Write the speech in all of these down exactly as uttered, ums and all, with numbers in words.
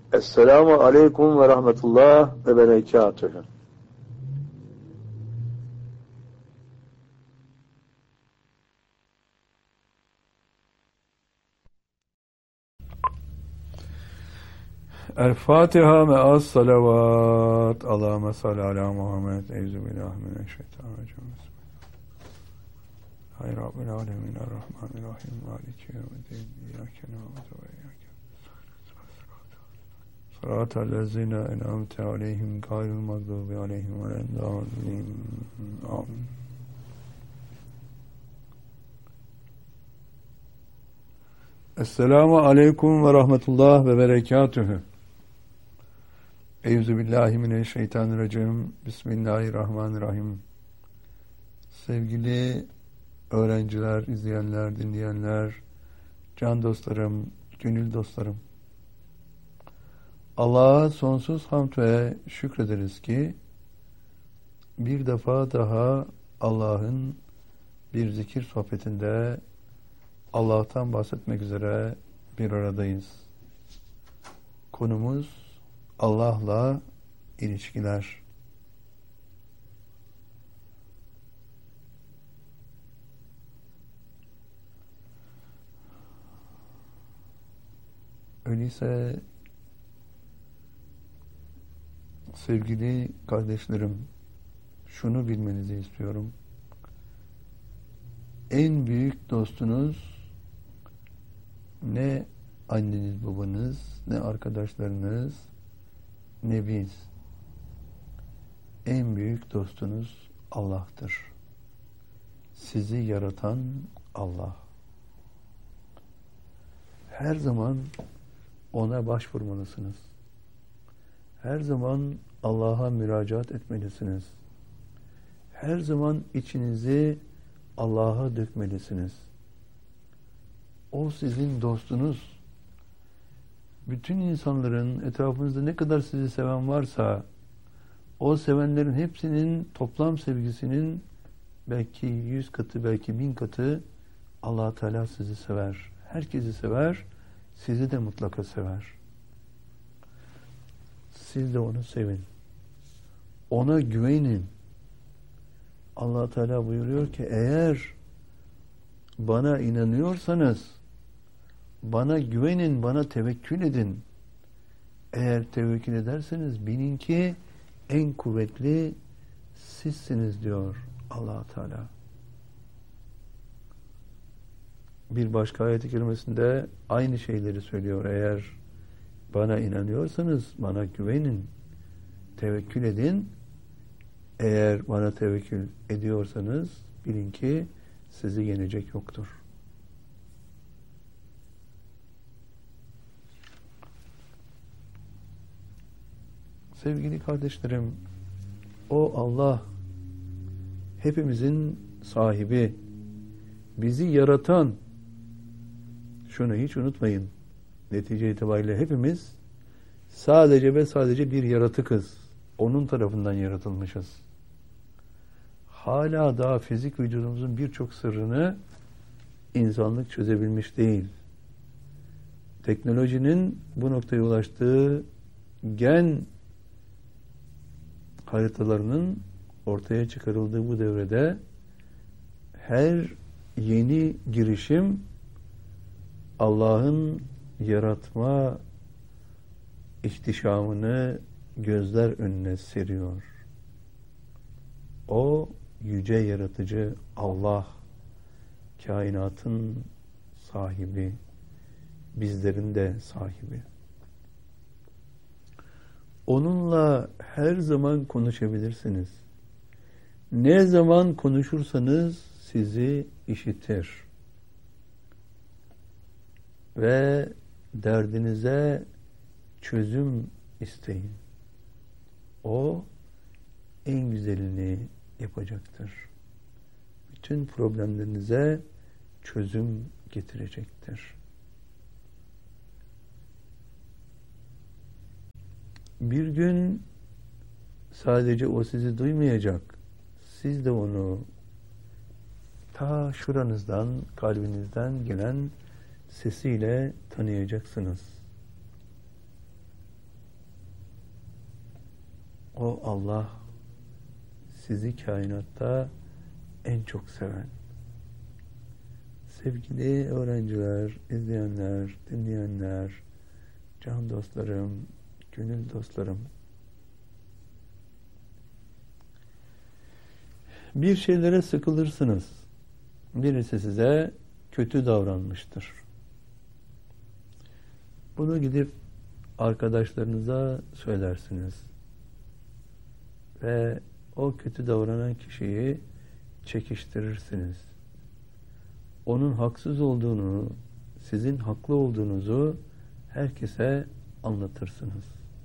Esselamu aleyküm ve rahmetullah ve berekatühü. El-Fatiha me'as salavat. Allahümme salli ala Muhammed. Euzubillahimineşşeytanirracim. Hayır Rabbil alemin. Errahmanirrahim. Maliki yevmiddin. İyyâke na'budu ve iyyâke Sıratallezîne en'amte aleyhim gayril mağdûbi aleyhim veleddâllîn. Amin. Esselamu aleyküm ve rahmetullah ve berekatühü. Euzubillahimineşşeytanirracim. Bismillahirrahmanirrahim. Sevgili öğrenciler, izleyenler, dinleyenler, can dostlarım, gönül dostlarım. Allah'a sonsuz hamd ve şükrederiz ki bir defa daha Allah'ın bir zikir sohbetinde Allah'tan bahsetmek üzere bir aradayız. Konumuz Allah'la ilişkiler. Öyleyse sevgili kardeşlerim, şunu bilmenizi istiyorum. En büyük dostunuz ne anneniz, babanız, ne arkadaşlarınız, ne biz. En büyük dostunuz Allah'tır. Sizi yaratan Allah. Her zaman ona başvurmalısınız. Her zaman Allah'a müracaat etmelisiniz. Her zaman içinizi Allah'a dökmelisiniz. O sizin dostunuz. Bütün insanların etrafınızda ne kadar sizi seven varsa o sevenlerin hepsinin toplam sevgisinin belki yüz katı, belki bin katı Allah Teala sizi sever. Herkesi sever, sizi de mutlaka sever. Siz de onu sevin. Ona güvenin. Allah Teala buyuruyor ki eğer bana inanıyorsanız bana güvenin, bana tevekkül edin. Eğer tevekkül ederseniz bilin ki en kuvvetli sizsiniz diyor Allah Teala. Bir başka ayet-i kerimesinde aynı şeyleri söylüyor. Eğer bana inanıyorsanız bana güvenin, tevekkül edin. Eğer bana tevekkül ediyorsanız bilin ki sizi yenecek yoktur. Sevgili kardeşlerim, o Allah hepimizin sahibi, bizi yaratan. Şunu hiç unutmayın. Netice itibariyle hepimiz sadece ve sadece bir yaratıkız. Onun tarafından yaratılmışız. Hala daha fizik vücudumuzun birçok sırrını insanlık çözebilmiş değil. Teknolojinin bu noktaya ulaştığı gen haritalarının ortaya çıkarıldığı bu devrede her yeni girişim Allah'ın yaratma ihtişamını gözler önüne seriyor. O yüce yaratıcı Allah, kainatın sahibi, bizlerin de sahibi. Onunla her zaman konuşabilirsiniz. Ne zaman konuşursanız sizi işitir. Ve derdinize çözüm isteyin. O en güzelini yapacaktır. Bütün problemlerinize çözüm getirecektir. Bir gün sadece o sizi duymayacak. Siz de onu ta şuranızdan, kalbinizden gelen sesiyle tanıyacaksınız. O Allah sizi kainatta en çok seven. Sevgili öğrenciler, izleyenler, dinleyenler, can dostlarım, gönül dostlarım. Bir şeylere sıkılırsınız. Birisi size kötü davranmıştır. Bunu gidip arkadaşlarınıza söylersiniz. Ve o kötü davranan kişiyi çekiştirirsiniz. Onun haksız olduğunu, sizin haklı olduğunuzu herkese anlatırsınız.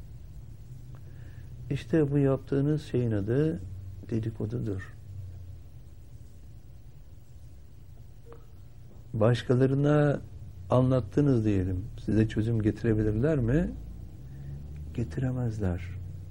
İşte bu yaptığınız şeyin adı dedikodudur. Başkalarına anlattınız diyelim. Size çözüm getirebilirler mi? Getiremezler.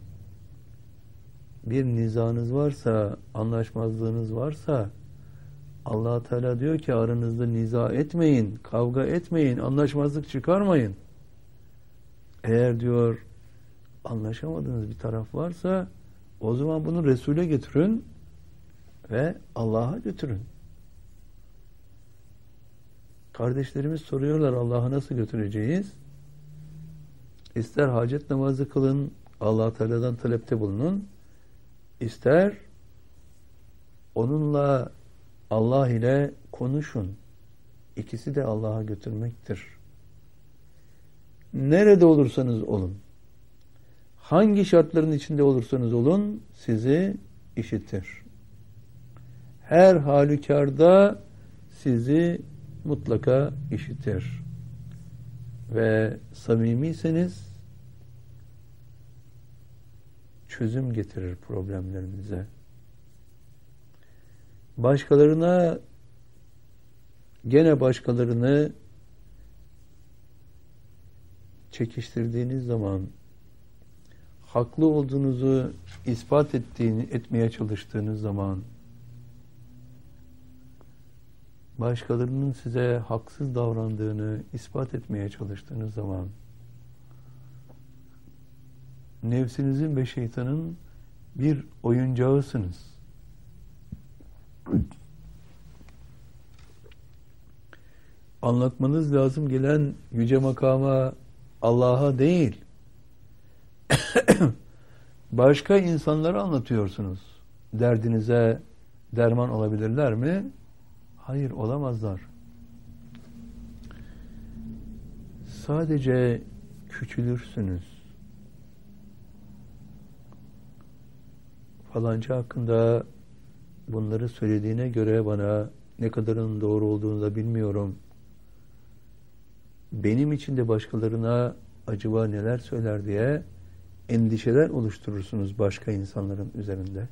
Bir nizanız varsa, anlaşmazlığınız varsa Allah Teala diyor ki aranızda niza etmeyin, kavga etmeyin, anlaşmazlık çıkarmayın. Eğer diyor anlaşamadığınız bir taraf varsa o zaman bunu Resul'e getirin ve Allah'a götürün. Kardeşlerimiz soruyorlar Allah'a nasıl götüreceğiz? İster hacet namazı kılın, Allah Teala'dan talepte bulunun. İster onunla Allah ile konuşun. İkisi de Allah'a götürmektir. Nerede olursanız olun, hangi şartların içinde olursanız olun, sizi işitir. Her halükarda sizi mutlaka işitir. Ve samimiyseniz çözüm getirir problemlerinize. Başkalarına, gene başkalarını çekiştirdiğiniz zaman, haklı olduğunuzu ispat ettiğini, etmeye çalıştığınız zaman, başkalarının size haksız davrandığını ispat etmeye çalıştığınız zaman, nefsinizin ve şeytanın bir oyuncağısınız. Anlatmanız lazım gelen yüce makama Allah'a değil, başka insanlara anlatıyorsunuz. Derdinize derman olabilirler mi? Hayır, olamazlar. Sadece küçülürsünüz. Falanca hakkında bunları söylediğine göre bana ne kadarın doğru olduğunu da bilmiyorum. Benim için de başkalarına acaba neler söyler diye endişeler oluşturursunuz başka insanların üzerinde.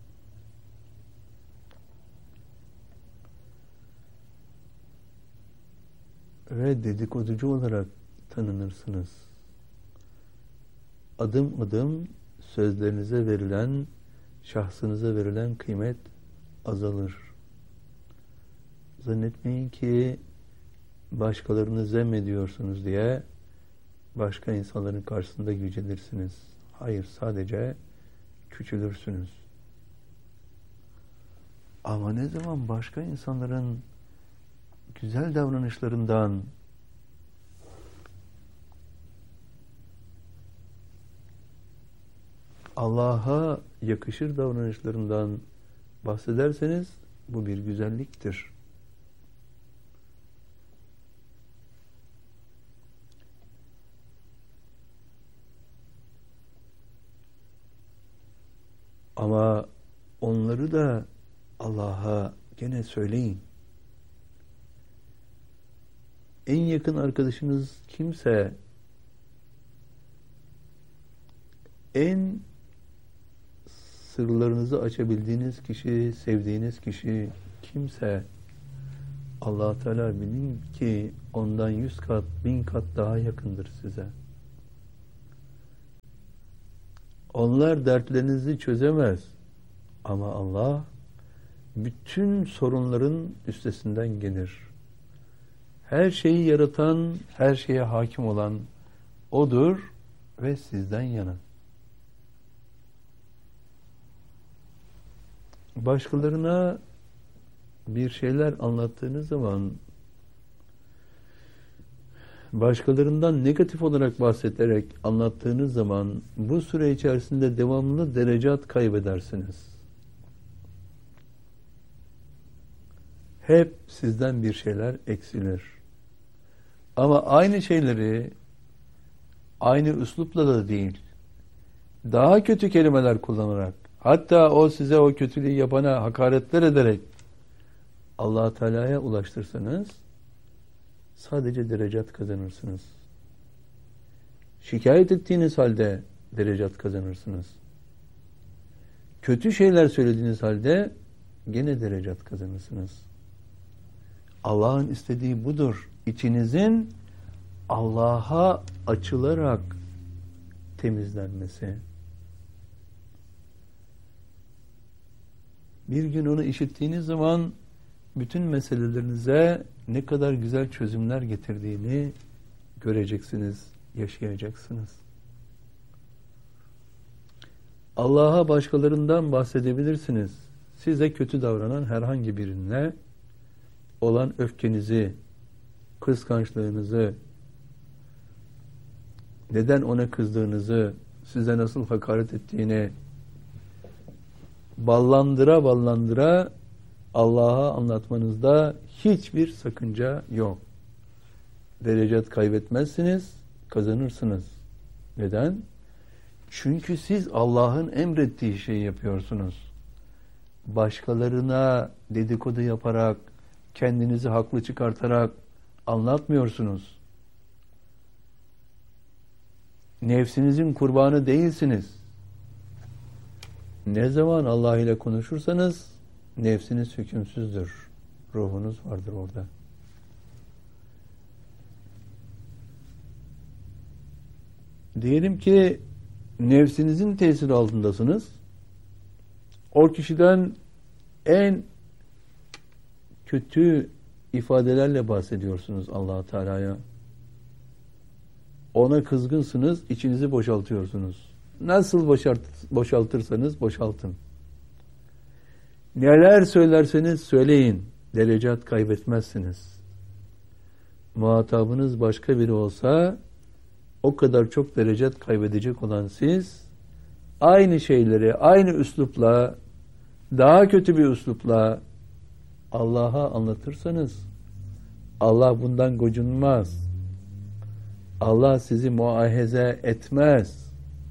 Ve dedikoducu olarak tanınırsınız. Adım adım sözlerinize verilen, şahsınıza verilen kıymet azalır. Zannetmeyin ki başkalarını zemmediyorsunuz diye başka insanların karşısında yücelirsiniz. Hayır, sadece küçülürsünüz. Ama ne zaman başka insanların güzel davranışlarından, Allah'a yakışır davranışlarından bahsederseniz bu bir güzelliktir. Ama onları da Allah'a gene söyleyin. En yakın arkadaşınız kimse, en sırlarınızı açabildiğiniz kişi, sevdiğiniz kişi kimse, Allah Teala bilin ki ondan yüz kat, bin kat daha yakındır size. Onlar dertlerinizi çözemez. Ama Allah bütün sorunların üstesinden gelir. Her şeyi yaratan, her şeye hakim olan O'dur ve sizden yana. başkalarına bir şeyler anlattığınız zaman, başkalarından negatif olarak bahsederek anlattığınız zaman bu süre içerisinde devamlı derecat kaybedersiniz. Hep sizden bir şeyler eksilir. Ama aynı şeyleri aynı üslupla da değil, daha kötü kelimeler kullanarak, hatta o size o kötülüğü yapana hakaretler ederek Allah Teala'ya ulaştırsanız sadece derecat kazanırsınız. Şikayet ettiğiniz halde derecat kazanırsınız. Kötü şeyler söylediğiniz halde gene derecat kazanırsınız. Allah'ın istediği budur. İçinizin Allah'a açılarak temizlenmesi. Bir gün onu işittiğiniz zaman bütün meselelerinize ne kadar güzel çözümler getirdiğini göreceksiniz, yaşayacaksınız. Allah'a başkalarından bahsedebilirsiniz. Size kötü davranan herhangi birine olan öfkenizi, kıskançlığınızı, neden ona kızdığınızı, size nasıl hakaret ettiğini ballandıra ballandıra Allah'a anlatmanızda hiçbir sakınca yok. Derecat kaybetmezsiniz, kazanırsınız. Neden? Çünkü siz Allah'ın emrettiği şeyi yapıyorsunuz. Başkalarına dedikodu yaparak, kendinizi haklı çıkartarak anlatmıyorsunuz. Nefsinizin kurbanı değilsiniz. Ne zaman Allah ile konuşursanız nefsiniz hükümsüzdür. Ruhunuz vardır orada. Diyelim ki nefsinizin tesiri altındasınız. O kişiden en kötü ifadelerle bahsediyorsunuz Allah Teala'ya. Ona kızgınsınız, içinizi boşaltıyorsunuz. Nasıl boşalt, boşaltırsanız boşaltın. Neler söylerseniz söyleyin, derecat kaybetmezsiniz. Muhatabınız başka biri olsa, o kadar çok derecat kaybedecek olan siz, aynı şeyleri, aynı üslupla, daha kötü bir üslupla Allah'a anlatırsanız, Allah bundan gocunmaz. Allah sizi muahize etmez.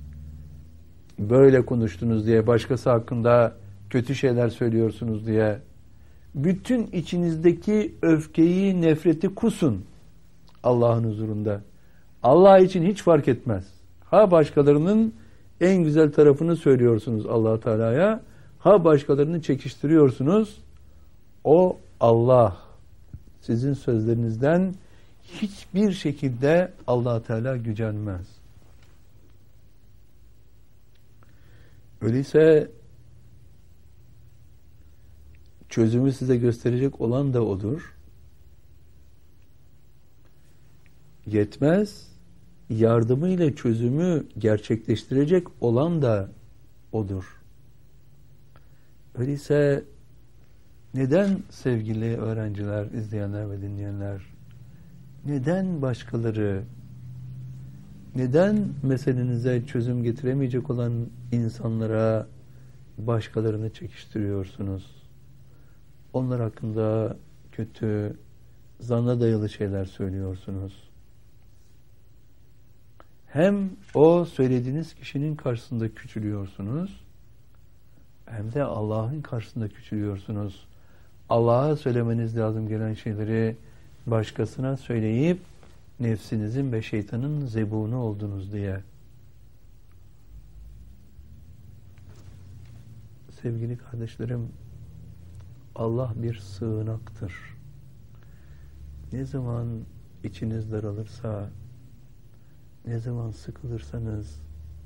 Böyle konuştunuz diye, başkası hakkında kötü şeyler söylüyorsunuz diye, bütün içinizdeki öfkeyi, nefreti kusun Allah'ın huzurunda. Allah için hiç fark etmez. Ha başkalarının en güzel tarafını söylüyorsunuz Allah Teala'ya, ha başkalarını çekiştiriyorsunuz. O Allah sizin sözlerinizden hiçbir şekilde Allah Teala gücenmez. Öyleyse çözümü size gösterecek olan da odur. Yetmez, yardımıyla çözümü gerçekleştirecek olan da odur. Öyleyse neden sevgili öğrenciler, izleyenler ve dinleyenler, neden başkaları, neden meselenize çözüm getiremeyecek olan insanlara başkalarını çekiştiriyorsunuz? Onlar hakkında kötü, zanna dayalı şeyler söylüyorsunuz. Hem o söylediğiniz kişinin karşısında küçülüyorsunuz, hem de Allah'ın karşısında küçülüyorsunuz. Allah'a söylemeniz lazım gelen şeyleri başkasına söyleyip nefsinizin ve şeytanın zebunu oldunuz diye. Sevgili kardeşlerim, Allah bir sığınaktır. Ne zaman içiniz daralırsa, ne zaman sıkılırsanız